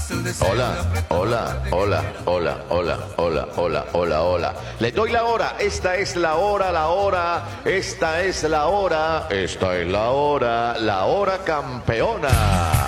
Hola, hola, hola, hola, hola, hola, hola, hola, hola. Les doy la hora. Esta es la hora, la hora. Esta es la hora. Esta es la hora campeona.